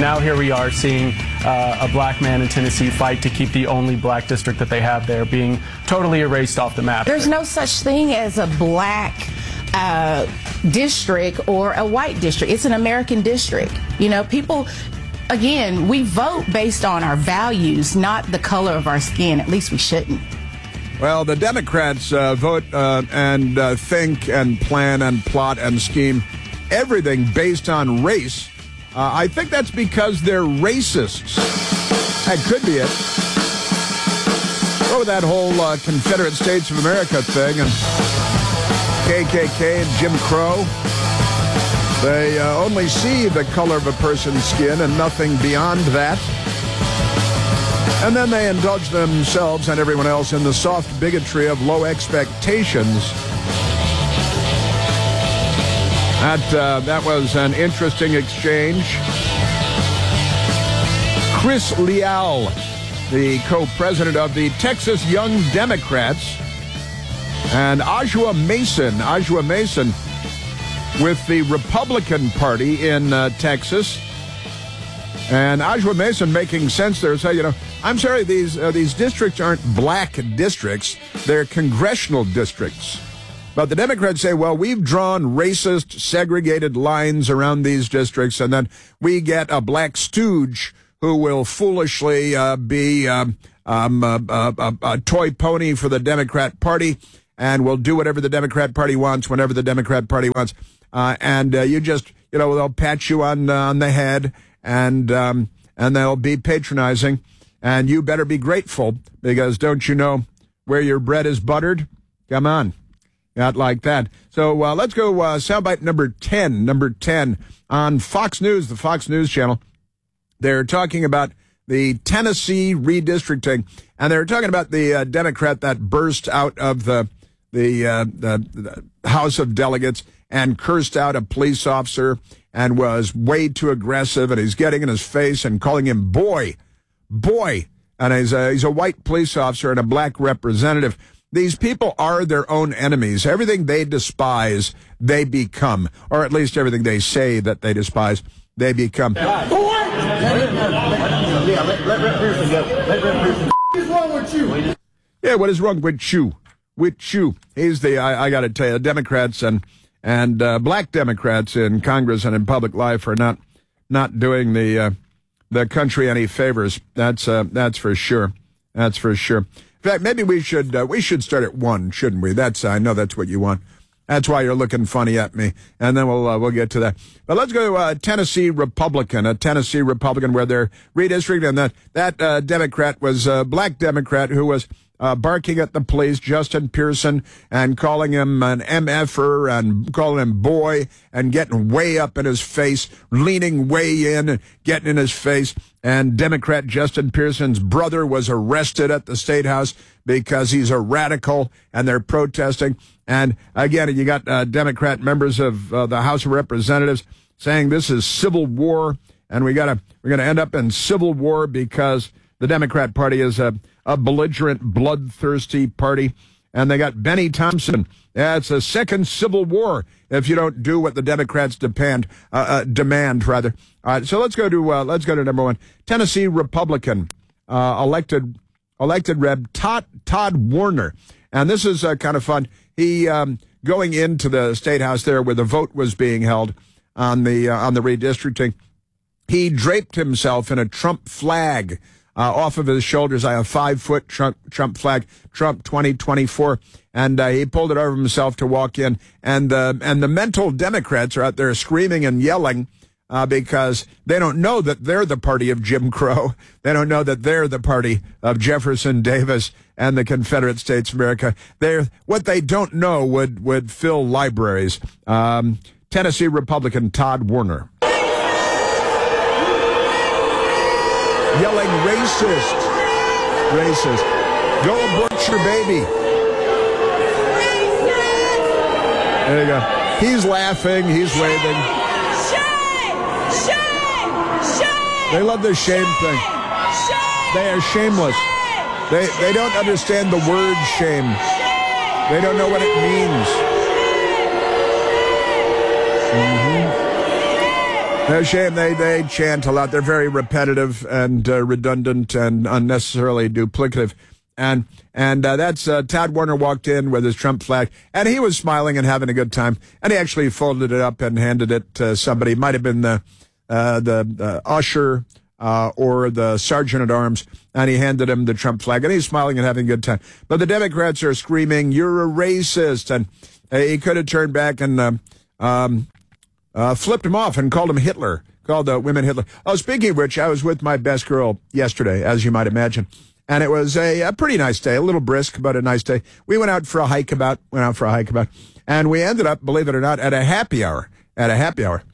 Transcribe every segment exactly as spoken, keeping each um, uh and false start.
now here we are seeing uh, a black man in Tennessee fight to keep the only black district that they have there being totally erased off the map. There's no such thing as a black uh, district or a white district. It's an American district. You know, people, again, we vote based on our values, not the color of our skin. At least we shouldn't. Well, the Democrats uh, vote uh, and uh, think and plan and plot and scheme everything based on race. Uh, I think that's because they're racists. That could be it. Go with that whole uh, Confederate States of America thing and K K K and Jim Crow. They uh, only see the color of a person's skin and nothing beyond that. And then they indulge themselves and everyone else in the soft bigotry of low expectations. That, uh, that was an interesting exchange. Chris Leal, the co-president of the Texas Young Democrats, and Ajwa Mason, Ajwa Mason with the Republican Party in uh, Texas. And Ajwa Mason making sense there. So, you know, I'm sorry, these uh, these districts aren't black districts. They're congressional districts. But the Democrats say, well, we've drawn racist, segregated lines around these districts, and then we get a black stooge who will foolishly uh, be um, um, a, a, a toy pony for the Democrat Party and will do whatever the Democrat Party wants whenever the Democrat Party wants. Uh, and uh, you just, you know, they'll pat you on, uh, on the head and um, and they'll be patronizing. And you better be grateful because don't you know where your bread is buttered? Come on. Not like that. So uh, let's go uh, soundbite number ten. Number ten on Fox News, the Fox News channel. They're talking about the Tennessee redistricting, and they're talking about the uh, Democrat that burst out of the the, uh, the the House of Delegates and cursed out a police officer and was way too aggressive, and he's getting in his face and calling him boy, boy, and he's a, he's a white police officer and a black representative. These people are their own enemies. Everything they despise, they become. Or at least everything they say that they despise, they become. What is wrong with you? Yeah, what is wrong with you? With you. He's the, I, I got to tell you, Democrats and and uh, black Democrats in Congress and in public life are not not doing the uh, the country any favors. That's uh, that's for sure. That's for sure. In fact, maybe we should uh, we should start at one, shouldn't we? That's I know that's what you want. That's why you're looking funny at me, and then we'll uh, we'll get to that. But let's go to uh, Tennessee Republican, a Tennessee Republican where they're redistricting, and that that uh, Democrat was a black Democrat who was uh, barking at the police, Justin Pearson, and calling him an M F-er and calling him boy and getting way up in his face, leaning way in and getting in his face. And Democrat Justin Pearson's brother was arrested at the State House because he's a radical, and they're protesting. And again, you got uh, Democrat members of uh, the House of Representatives saying this is civil war, and we gotta we're gonna end up in civil war because the Democrat Party is a, a belligerent, bloodthirsty party. And they got Benny Thompson. Yeah, it's a second civil war if you don't do what the Democrats demand. Uh, uh, demand rather. All right, so let's go to uh, let's go to number one. Tennessee Republican uh, elected elected Rep Todd Todd Warner, and this is uh, kind of fun. He um, going into the State House there where the vote was being held on the uh, on the redistricting. He draped himself in a Trump flag. Uh, off of his shoulders, I have five-foot Trump, Trump flag, Trump twenty twenty-four, and uh, he pulled it over himself to walk in. And uh, and the mental Democrats are out there screaming and yelling uh, because they don't know that they're the party of Jim Crow. They don't know that they're the party of Jefferson Davis and the Confederate States of America. They're what they don't know would would fill libraries. Um, Tennessee Republican Todd Warner. Yelling racist, racist. Go abort your baby. There you go. He's laughing. He's waving. Shame! Shame! Shame! They love the shame thing. They are shameless. They they don't understand the word shame. They don't know what it means. Mm-hmm. A shame they, they chant a lot. They're very repetitive and uh, redundant and unnecessarily duplicative. And and uh, that's uh, Todd Warner walked in with his Trump flag, and he was smiling and having a good time. And he actually folded it up and handed it to somebody. Might have been the uh, the uh, usher uh, or the sergeant at arms, and he handed him the Trump flag, and he's smiling and having a good time. But the Democrats are screaming, "You're a racist!" And uh, he could have turned back and um, um, uh, flipped him off and called him Hitler, called the women Hitler. Oh, speaking of which, I was with my best girl yesterday, as you might imagine. And it was a, a pretty nice day, a little brisk, but a nice day. We went out for a hike about, went out for a hike about, and we ended up, believe it or not, at a happy hour, at a happy hour.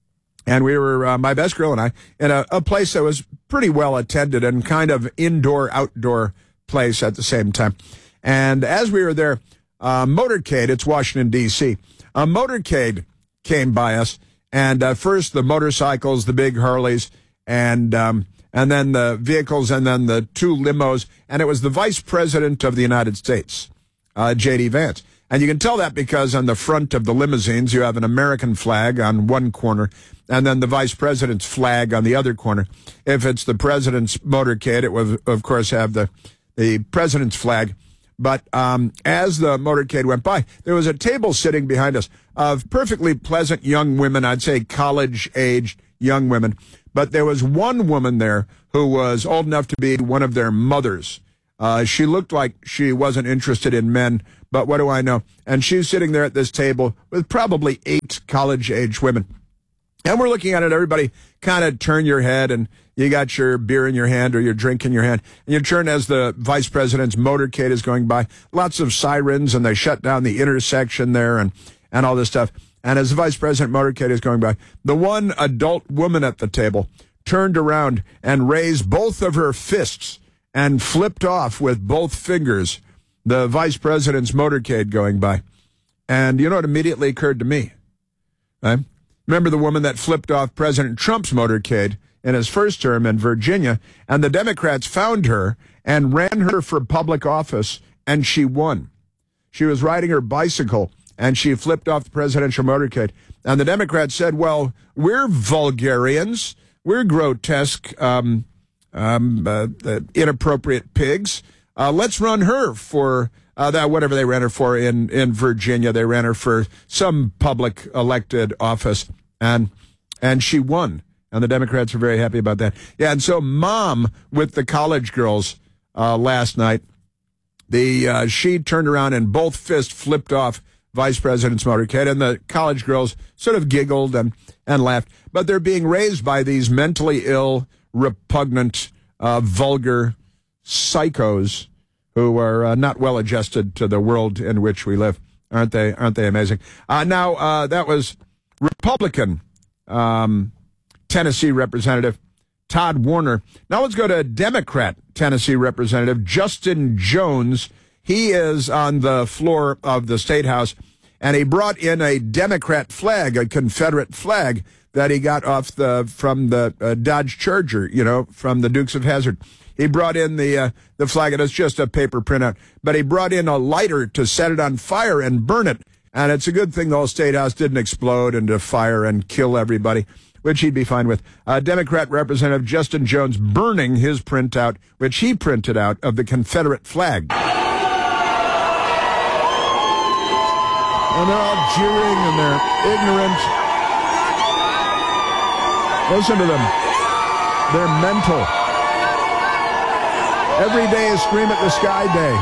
And we were, uh, my best girl and I, in a, a place that was pretty well attended and kind of indoor, outdoor place at the same time. And as we were there, uh, motorcade, it's Washington, D C, a motorcade came by us. And uh, first the motorcycles, the big Harleys, and um and then the vehicles, and then the two limos, and it was the Vice President of the United States, uh, J D. Vance. And you can tell that because on the front of the limousines, you have an American flag on one corner, and then the Vice President's flag on the other corner. If it's the President's motorcade, it would, of course, have the, the President's flag. But um, as the motorcade went by, there was a table sitting behind us of perfectly pleasant young women, I'd say college-aged young women. But there was one woman there who was old enough to be one of their mothers. Uh, she looked like she wasn't interested in men, but what do I know? And she's sitting there at this table with probably eight college-age women. And we're looking at it, everybody kind of turn your head, and you got your beer in your hand or your drink in your hand. And you turn as the Vice President's motorcade is going by. Lots of sirens, and they shut down the intersection there and, and all this stuff. And as the Vice President motorcade is going by, the one adult woman at the table turned around and raised both of her fists and flipped off with both fingers the Vice President's motorcade going by. And you know what immediately occurred to me? Right? Remember the woman that flipped off President Trump's motorcade in his first term in Virginia, and the Democrats found her and ran her for public office, and she won. She was riding her bicycle, and she flipped off the presidential motorcade. And the Democrats said, well, we're vulgarians. We're grotesque, um, um, uh, uh, inappropriate pigs. Uh, let's run her for uh, that, whatever they ran her for in, in Virginia. They ran her for some public elected office, and and she won. And the Democrats are very happy about that. Yeah, and so Mom with the college girls uh, last night, the uh, she turned around and both fists flipped off Vice President's motorcade, and the college girls sort of giggled and, and laughed. But they're being raised by these mentally ill, repugnant, uh, vulgar psychos who are uh, not well adjusted to the world in which we live. Aren't they? Aren't they amazing? Uh, now, uh, that was Republican um, Tennessee Representative Todd Warner. Now let's go to Democrat Tennessee Representative Justin Jones. He is on the floor of the State House, and he brought in a Democrat flag, a Confederate flag that he got off the from the uh, Dodge Charger, you know, from the Dukes of Hazzard. He brought in the uh, the flag, and it's just a paper printout, but he brought in a lighter to set it on fire and burn it. And it's a good thing the whole State House didn't explode into fire and kill everybody, which he'd be fine with. Uh, Democrat Representative Justin Jones burning his printout, which he printed out, of the Confederate flag. And they're all jeering and they're ignorant. Listen to them. They're mental. Every day is Scream at the Sky Day.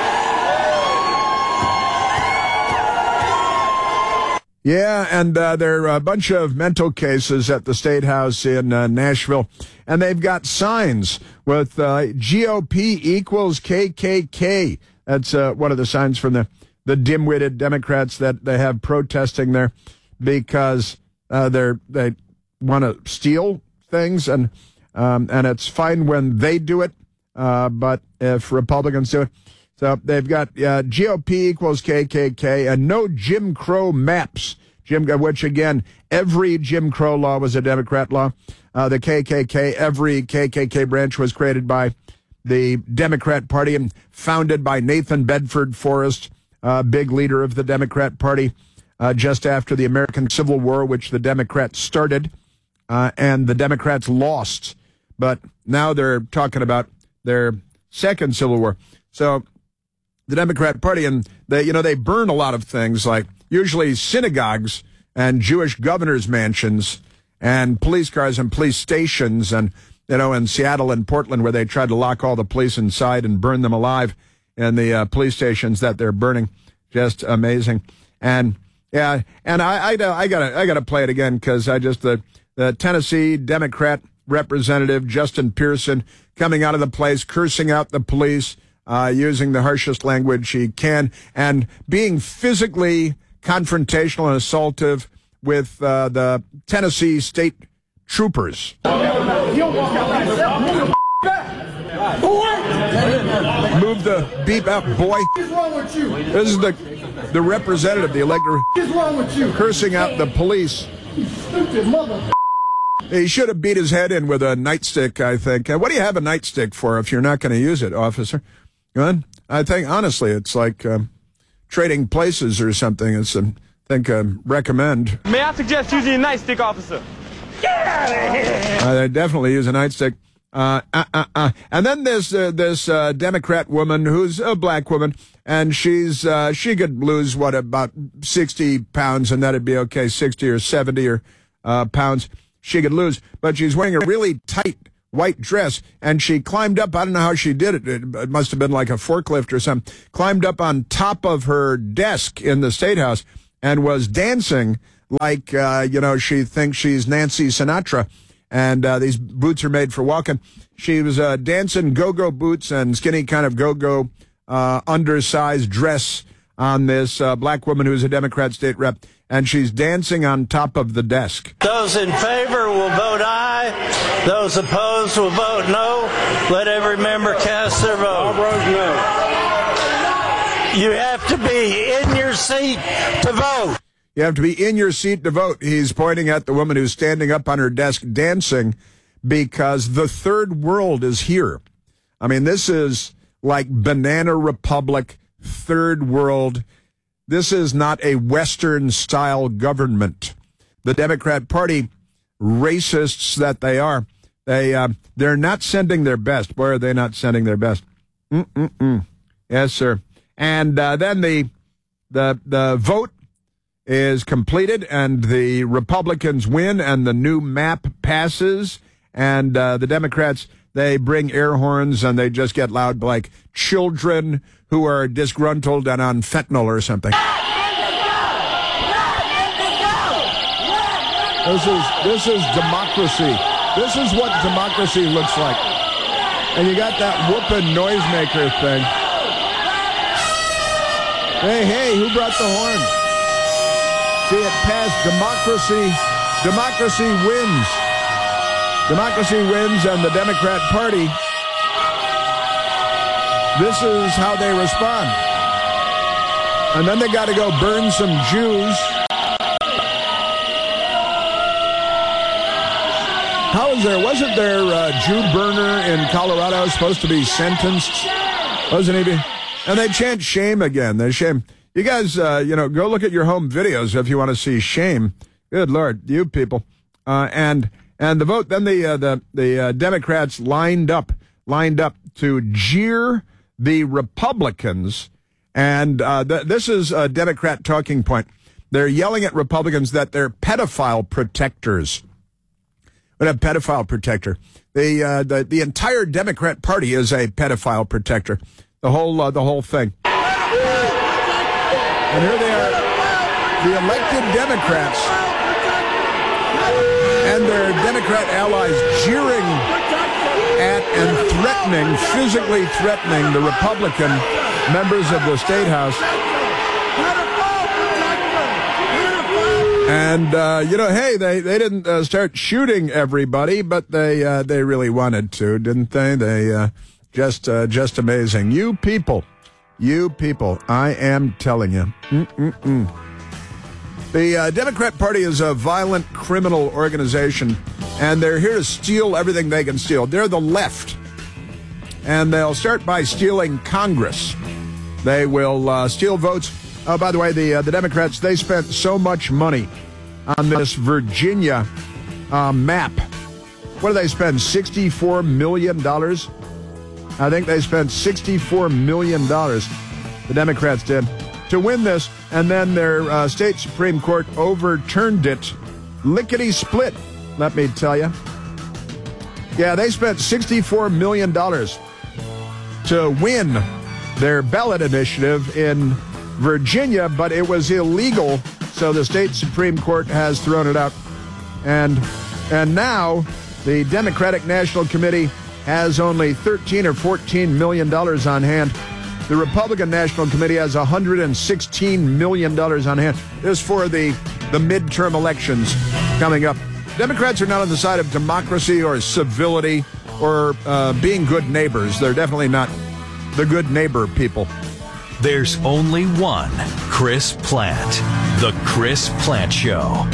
Yeah, and uh, there are a bunch of mental cases at the State House in uh, Nashville, and they've got signs with uh, G O P equals K K K. That's uh, one of the signs from the the dim-witted Democrats that they have protesting there because uh, they're they want to steal things, and um, and it's fine when they do it, uh, but if Republicans do it. So they've got uh, G O P equals K K K and no Jim Crow maps, Jim, which, again, every Jim Crow law was a Democrat law. Uh, the K K K, every K K K branch was created by the Democrat Party and founded by Nathan Bedford Forrest, uh, big leader of the Democrat Party, uh, just after the American Civil War, which the Democrats started. uh, and the Democrats lost. But now they're talking about their second Civil War. So the Democrat Party, and they, you know, they burn a lot of things, like usually synagogues and Jewish governors' mansions and police cars and police stations, and, you know, in Seattle and Portland, where they tried to lock all the police inside and burn them alive in the uh, police stations that they're burning. Just amazing. And yeah, and I, I, I gotta, I gotta play it again, because I just, the, the Tennessee Democrat Representative Justin Pearson coming out of the place, cursing out the police, uh, using the harshest language he can, and being physically confrontational and assaultive with uh, the Tennessee state troopers. Move the beep out, boy. This is the the representative, the elector, cursing out the police. He should have beat his head in with a nightstick, I think. Uh, what do you have a nightstick for if you're not going to use it, officer? Good. I think, honestly, it's like um, trading places or something. It's, um, I think, um, recommend. May I suggest using a nightstick, officer? Get out of here! Uh, they definitely use a nightstick. Uh, uh, uh, uh. And then there's uh, this uh, Democrat woman who's a black woman, and she's uh, she could lose, what, about sixty pounds, and that'd be okay, sixty or seventy or uh, pounds. She could lose, but she's wearing a really tight white dress, and she climbed up. I don't know how she did it. It must have been like a forklift or something. Climbed up on top of her desk in the State House and was dancing like, uh, you know, she thinks she's Nancy Sinatra, and uh, these boots are made for walking. She was uh, dancing go-go boots and skinny kind of go-go uh, undersized dress on this uh, black woman who's a Democrat state rep, and she's dancing on top of the desk. Those in favor will vote aye. Those opposed will vote no. Let every member cast their vote. All vote no. You have to be in your seat to vote. You have to be in your seat to vote. He's pointing at the woman who's standing up on her desk dancing because the third world is here. I mean, this is like Banana Republic, third world. This is not a Western-style government. The Democrat Party, racists that they are, they, uh, they're not sending their best. Boy, are they not sending their best. Mm-mm-mm. Yes, sir. And uh, then the, the, the vote is completed, and the Republicans win, and the new map passes, and uh, the Democrats, they bring air horns, and they just get loud like children who are disgruntled and on fentanyl or something. This is this is democracy. This is what democracy looks like. And you got that whooping noisemaker thing. Hey, hey, who brought the horn? See, it passed. Democracy. Democracy wins. Democracy wins, and the Democrat Party, this is how they respond. And then they got to go burn some Jews. How is there, wasn't there a Jew burner in Colorado supposed to be sentenced? Wasn't he? Be, and they chant shame again. They shame. You guys, uh, you know, go look at your home videos if you want to see shame. Good Lord, you people. Uh, and and the vote, then the uh, the the uh, Democrats lined up, lined up to jeer the Republicans, and uh, th- this is a Democrat talking point. They're yelling at Republicans that they're pedophile protectors. What a pedophile protector. The, uh, the the entire Democrat Party is a pedophile protector. The whole uh, the whole thing. And here they are, the elected Democrats and their Democrat allies jeering at and threatening, physically threatening the Republican members of the State House. And, uh, you know, hey, they, they didn't uh, start shooting everybody, but they uh, they really wanted to, didn't they? They uh, just uh, just amazing. You people, you people, I am telling you. Mm-mm-mm. The uh, Democrat Party is a violent criminal organization, and they're here to steal everything they can steal. They're the left, and they'll start by stealing Congress. They will uh, steal votes. Oh, by the way, the uh, the Democrats, they spent so much money on this Virginia uh, map. What do they spend? sixty-four million dollars? I think they spent sixty-four million dollars, the Democrats did, to win this, and then their uh, state Supreme Court overturned it. Lickety-split, let me tell you. Yeah, they spent sixty-four million dollars to win their ballot initiative in Virginia, but it was illegal, so the state Supreme Court has thrown it out. And and now the Democratic National Committee has only thirteen or fourteen million dollars on hand. The Republican National Committee has one hundred sixteen million dollars on hand. This is for the, the midterm elections coming up. Democrats are not on the side of democracy or civility or uh, being good neighbors. They're definitely not the good neighbor people. There's only one Chris Plant. The Chris Plant Show.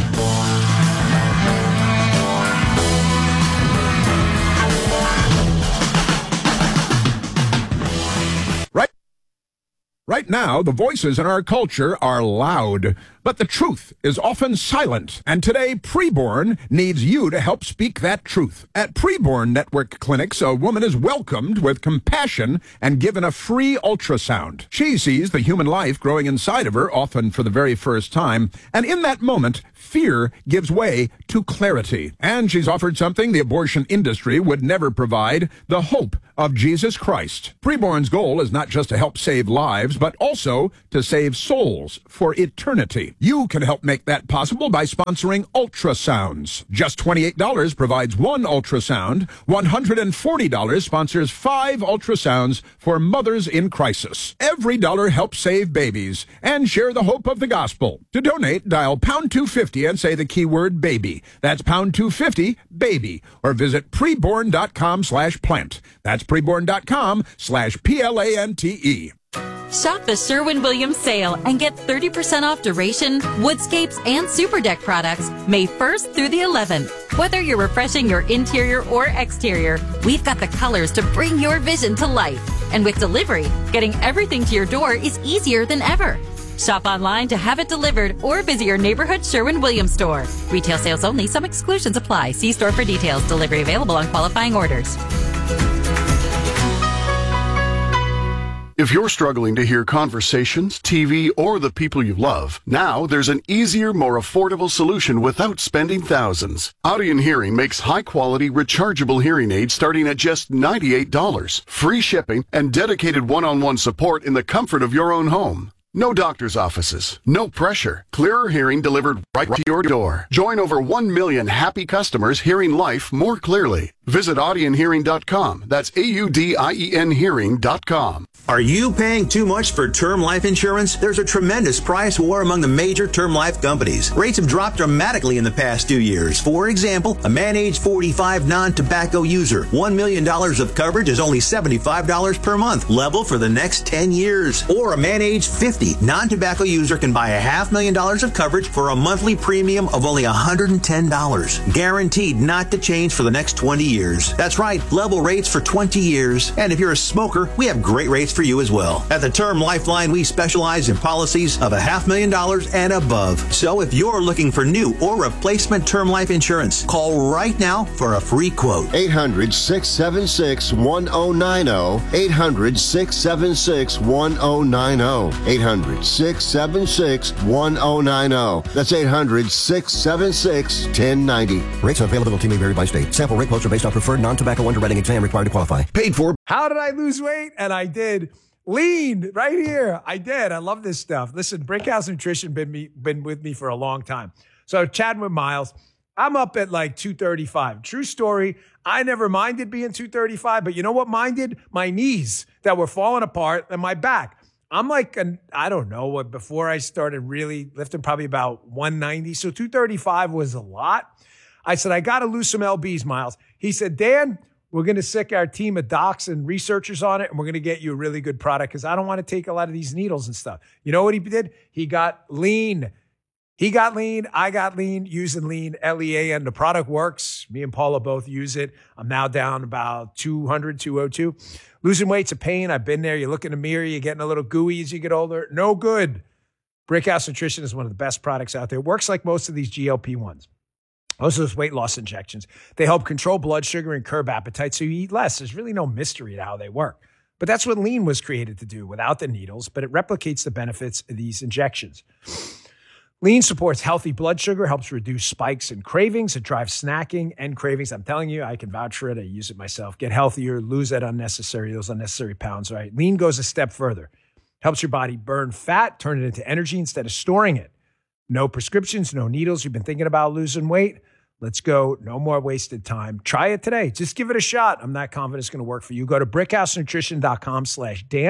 Right, right now, the voices in our culture are loud, but the truth is often silent. And today, Preborn needs you to help speak that truth. At Preborn Network Clinics, a woman is welcomed with compassion and given a free ultrasound. She sees the human life growing inside of her, often for the very first time, and in that moment, fear gives way to clarity. And she's offered something the abortion industry would never provide, the hope of Jesus Christ. Preborn's goal is not just to help save lives, but also to save souls for eternity. You can help make that possible by sponsoring ultrasounds. Just twenty-eight dollars provides one ultrasound. one hundred forty dollars sponsors five ultrasounds for mothers in crisis. Every dollar helps save babies and share the hope of the gospel. To donate, dial pound two fifty and say the keyword baby. That's pound two fifty, baby. Or visit preborn.com slash plant. That's preborn.com slash P L A N T E. Shop the Sherwin-Williams sale and get thirty percent off Duration, Woodscapes, and Super Deck products May first through the eleventh. Whether you're refreshing your interior or exterior, we've got the colors to bring your vision to life. And with delivery, getting everything to your door is easier than ever. Shop online to have it delivered or visit your neighborhood Sherwin-Williams store. Retail sales only. Some exclusions apply. See store for details. Delivery available on qualifying orders. If you're struggling to hear conversations, T V, or the people you love, now there's an easier, more affordable solution without spending thousands. Audion Hearing makes high-quality, rechargeable hearing aids starting at just ninety-eight dollars, free shipping, and dedicated one-on-one support in the comfort of your own home. No doctor's offices, no pressure. Clearer hearing delivered right to your door. Join over one million happy customers hearing life more clearly. Visit audion hearing dot com. That's A U D I E N hearing dot com. Are you paying too much for term life insurance? There's a tremendous price war among the major term life companies. Rates have dropped dramatically in the past two years. For example, a man age forty-five non-tobacco user, one million dollars of coverage is only seventy-five dollars per month, level for the next ten years. Or a man age fifty non-tobacco user can buy a half million dollars of coverage for a monthly premium of only one hundred ten dollars. Guaranteed not to change for the next twenty years. That's right, level rates for twenty years. And if you're a smoker, we have great rates for you as well. At the Term Lifeline, we specialize in policies of a half million dollars and above. So if you're looking for new or replacement term life insurance, call right now for a free quote. eight hundred, six seven six, one oh nine oh. eight hundred, six seven six, one oh nine oh. eight hundred, six seven six, one oh nine oh. That's eight hundred, six seven six, one oh nine oh. Rates and availability may vary by state. Sample rate quotes are based on preferred non-tobacco underwriting exam required to qualify. Paid for. How did I lose weight? And I did. Lean right here. I did. I love this stuff. Listen, Brickhouse Nutrition been me been with me for a long time. So chatting with Miles, I'm up at like two thirty-five. True story. I never minded being two thirty-five, but you know what minded? My knees that were falling apart and my back. I'm like, an, I don't know what, before I started really lifting, probably about one ninety. So two thirty-five was a lot. I said, I got to lose some L Bs, Miles. He said, Dan, we're going to sick our team of docs and researchers on it, and we're going to get you a really good product because I don't want to take a lot of these needles and stuff. You know what he did? He got lean. He got lean. I got lean using lean, L E A N. The product works. Me and Paula both use it. I'm now down about two hundred, two oh two. Losing weight's a pain. I've been there. You look in the mirror. You're getting a little gooey as you get older. No good. Brickhouse Nutrition is one of the best products out there. It works like most of these G L P ones. Those are those weight loss injections. They help control blood sugar and curb appetite, so you eat less. There's really no mystery to how they work. But that's what Lean was created to do without the needles, but it replicates the benefits of these injections. Lean supports healthy blood sugar, helps reduce spikes and cravings. It drives snacking and cravings. I'm telling you, I can vouch for it. I use it myself. Get healthier, lose that unnecessary, those unnecessary pounds, right? Lean goes a step further. Helps your body burn fat, turn it into energy instead of storing it. No prescriptions, no needles. You've been thinking about losing weight? Let's go. No more wasted time. Try it today. Just give it a shot. I'm not confident it's going to work for you. Go to brickhousenutrition.com slash Dan.